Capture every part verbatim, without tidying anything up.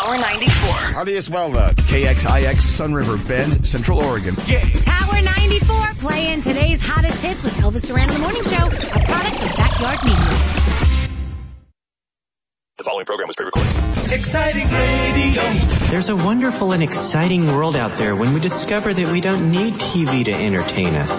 Power ninety-four. Howdy as well, uh, K X I X Sun River Bend, Central Oregon. Yeah. Power ninety-four playing today's hottest hits with Elvis Duran in the Morning Show, a product of Backyard Media. The following program was pre-recorded. Exciting radio. There's a wonderful and exciting world out there when we discover that we don't need T V to entertain us.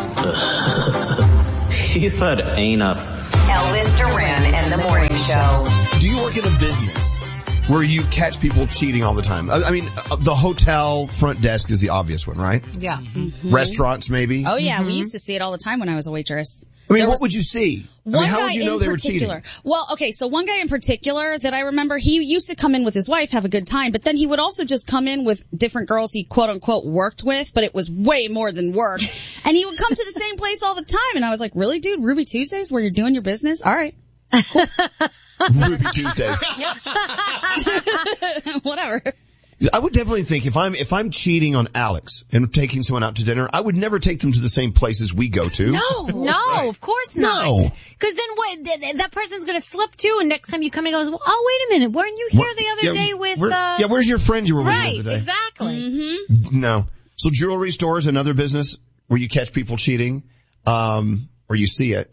He said anus. Elvis Duran and the Morning Show. Do you work in a business where you catch people cheating all the time? I, I mean, uh, the hotel front desk is the obvious one, right? Yeah. Mm-hmm. Restaurants, maybe? Oh, yeah. Mm-hmm. We used to see it all the time when I was a waitress. I mean, There what was would you see? I One mean, how guy would you know in they particular. were cheating? Well, okay, so one guy in particular that I remember, he used to come in with his wife, have a good time, but then he would also just come in with different girls he quote unquote worked with, but it was way more than work. And he would come to the same place all the time, and I was like, really, dude? Ruby Tuesdays where you're doing your business? All right. Cool. Ruby Tuesdays. Whatever. I would definitely think if I'm if I'm cheating on Alex and taking someone out to dinner, I would never take them to the same places we go to. No, no, right. Of course not. No. Because then what? Th- th- that person's going to slip too, and next time you come, he goes, well, "Oh, wait a minute, weren't you here What? the other Yeah, day with?" where, uh... yeah, where's your friend you were with right, the other day? Exactly. Mm-hmm. No. So jewelry stores, another business where you catch people cheating, um, or you see it.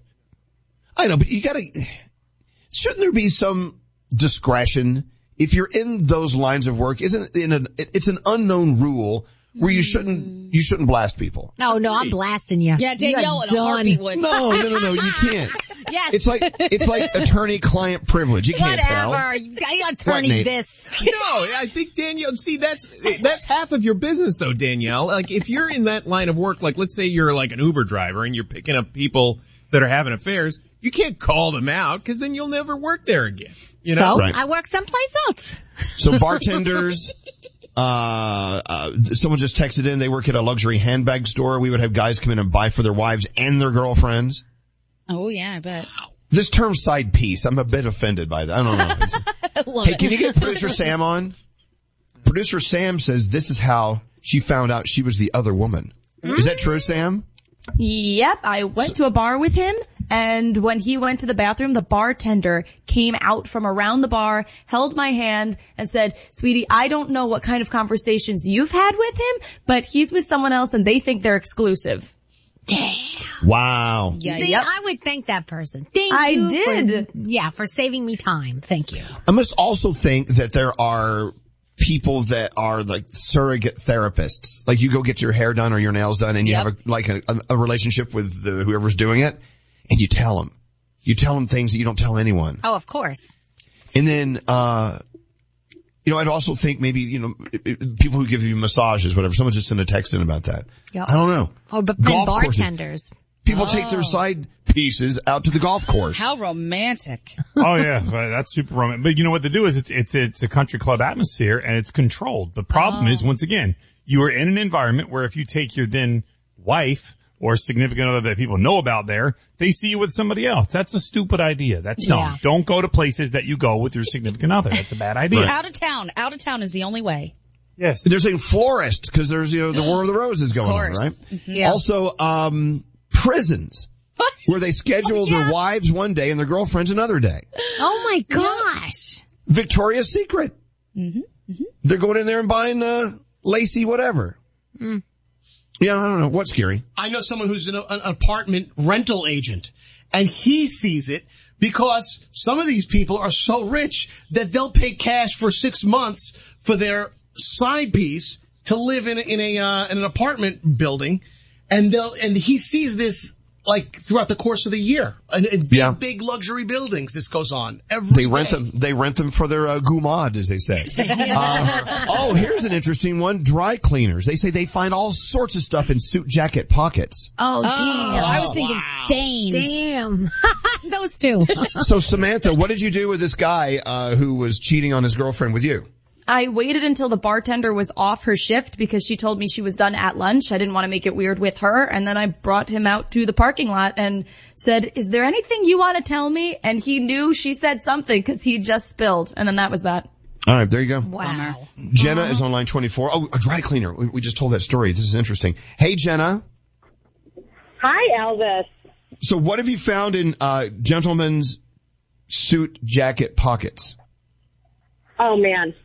I know, but you gotta. Shouldn't there be some discretion? If you're in those lines of work, isn't in an, it's an unknown rule where you shouldn't, you shouldn't blast people. No, no, I'm blasting you. Yeah, Danielle in a heartbeat would. No, no, no, no, you can't. Yes. It's like, it's like attorney-client privilege. You can't tell. Whatever. I attorney Nate? this. No, I think Danielle, see, that's, that's half of your business though, Danielle. Like if you're in that line of work, like let's say you're like an Uber driver and you're picking up people that are having affairs, you can't call them out because then you'll never work there again. You know? So, Right. I work someplace else. So bartenders, uh, uh, someone just texted in, they work at a luxury handbag store. We would have guys come in and buy for their wives and their girlfriends. Oh, yeah, I bet. This term side piece, I'm a bit offended by that. I don't know. I love Hey, it. can you get producer Sam on? Producer Sam says this is how she found out she was the other woman. Is that true, Sam? Yep, I went to a bar with him, and when he went to the bathroom, the bartender came out from around the bar, held my hand, and said, "Sweetie, I don't know what kind of conversations you've had with him, but he's with someone else and they think they're exclusive." Damn. Wow. Yeah, See, yep. I would thank that person. Thank I you. did. For, yeah, for saving me time. Thank you. I must also think that there are people that are like surrogate therapists. Like you go get your hair done or your nails done and you Yep. have a, like a, a relationship with the, whoever's doing it and you tell them. You tell them things that you don't tell anyone. Oh, of course. And then, uh, you know, I'd also think maybe, you know, people who give you massages, whatever. Someone just sent a text in about that. Yep. I don't know. Oh, but Golf then courses. bartenders. People take their side pieces out to the golf course. How romantic. Oh yeah, but that's super romantic. But you know what they do is it's, it's, it's a country club atmosphere and it's controlled. The problem Oh. is, once again, you are in an environment where if you take your then wife or significant other that people know about there, they see you with somebody else. That's a stupid idea. That's dumb. Yeah. Don't go to places that you go with your significant other. That's a bad idea. Out of town. Out of town is the only way. Yes. They're saying florist because there's, you know, the War of the Roses going on, course. right? Mhm. Yeah. Also, um, prisons where they schedule Oh, yeah. their wives one day and their girlfriends another day. Oh my gosh. Victoria's Secret. Mm-hmm. Mm-hmm. They're going in there and buying, uh, lacy whatever. Mm. Yeah, I don't know. What's scary? I know someone who's an, an apartment rental agent, and he sees it because some of these people are so rich that they'll pay cash for six months for their side piece to live in a, in a uh, in an apartment building, and they'll and he sees this like throughout the course of the year. In, in big, Yeah. big luxury buildings, this goes on every They rent day. them, they rent them for their, uh, goumad, as they say. uh, oh, here's an interesting one. Dry cleaners. They say they find all sorts of stuff in suit jacket pockets. Oh, Oh, damn. I was thinking stains. Damn. Those two. So Samantha, what did you do with this guy, uh, who was cheating on his girlfriend with you? I waited until the bartender was off her shift because she told me she was done at lunch. I didn't want to make it weird with her. And then I brought him out to the parking lot and said, "Is there anything you want to tell me?" And he knew she said something because he just spilled. And then that was that. All right, there you go. Wow. Jenna is on line twenty-four. Oh, a dry cleaner. We, we just told that story. This is interesting. Hey, Jenna. Hi, Elvis. So what have you found in, uh, gentlemen's suit jacket pockets? Oh, man.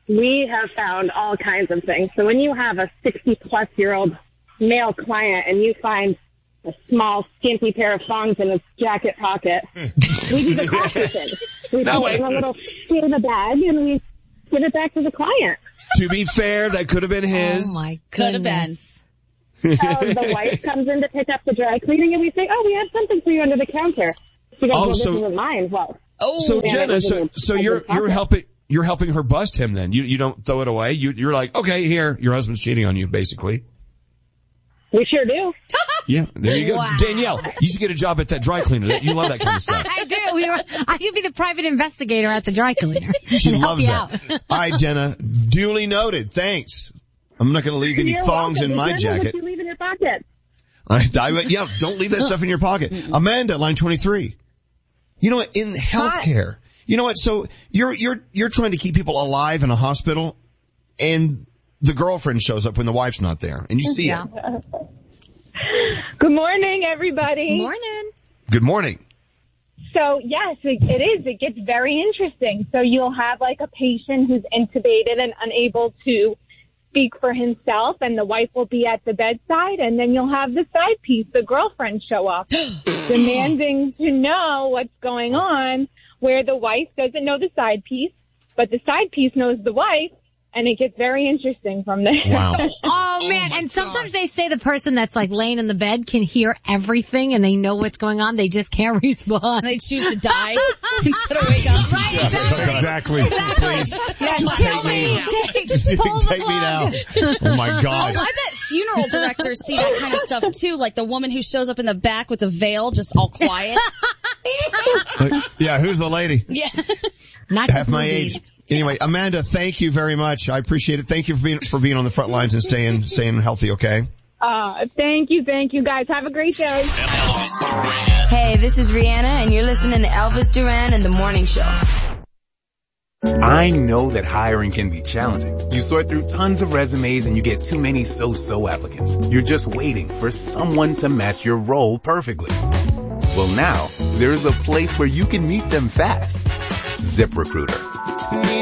we have found all kinds of things. So when you have a sixty plus year old male client and you find a small, skimpy pair of thongs in his jacket pocket, we do the classy thing. We No, put it in a wait. little in the bag and we give it back to the client. To be fair, that could have been his. Oh my Could have goodness. been. So the wife comes in to pick up the dry cleaning and we say, oh, we have something for you under the counter. She goes, Oh, well, this so- isn't mine. Well, Oh, So Yeah, Jenna, it was in so the- so in the you're you're pocket. helping you're helping her bust him then. You you don't throw it away. You you're like, okay, here, your husband's cheating on you, basically. we sure do. Yeah, there you go. Wow. Danielle, you should get a job at that dry cleaner. You love that kind of stuff. I do. We were, I could be the private investigator at the dry cleaner. She and help loves you that. out. All right, Jenna, duly noted. Thanks. I'm not going to leave any You're thongs welcome. in my Remember jacket. What you leave in your pocket. I, I, yeah, don't leave that stuff in your pocket. Amanda, line twenty-three. You know what? In healthcare, you know what? So you're you're you're trying to keep people alive in a hospital, and the girlfriend shows up when the wife's not there, and you see Yeah. it. Good morning, everybody. Morning. Good morning. So yes, it, it is. It gets very interesting. So you'll have like a patient who's intubated and unable to speak for himself, and the wife will be at the bedside, and then you'll have the side piece, the girlfriend, show up, demanding to know what's going on, where the wife doesn't know the side piece, but the side piece knows the wife, and it gets very interesting from there. Wow. Oh man, and sometimes they say the person that's like laying in the bed can hear everything and they know what's going on, they just can't respond. they choose to die instead of wake up. Right, Yeah, exactly. exactly. Please. Yeah, Just kill take me. Take, just pull the Take me now. plug. Oh my God. Oh, I bet funeral directors see that kind of stuff too, like the woman who shows up in the back with a veil, just all quiet. Yeah, who's the lady? Yeah. Not Half just my movies. age. Anyway, Amanda, thank you very much. I appreciate it. Thank you for being for being on the front lines and staying staying healthy. Okay. Uh, thank you, thank you guys. Have a great day. Hey, this is Rihanna, and you're listening to Elvis Duran and the Morning Show. I know that hiring can be challenging. You sort through tons of resumes and you get too many so-so applicants. You're just waiting for someone to match your role perfectly. Well, now, there's a place where you can meet them fast. ZipRecruiter.